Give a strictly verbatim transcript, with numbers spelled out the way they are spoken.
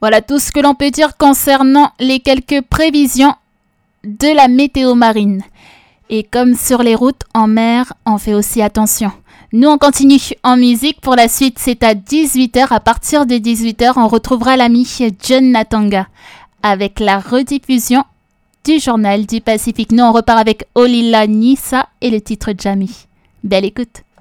Voilà tout ce que l'on peut dire concernant les quelques prévisions de la météo marine. Et comme sur les routes en mer, on fait aussi attention. Nous, on continue en musique. Pour la suite, c'est à dix-huit heures. À partir de dix-huit heures, on retrouvera l'ami John Natanga avec la rediffusion du journal du Pacifique. Nous, on repart avec Olila Nissa et le titre Jamie. Belle écoute.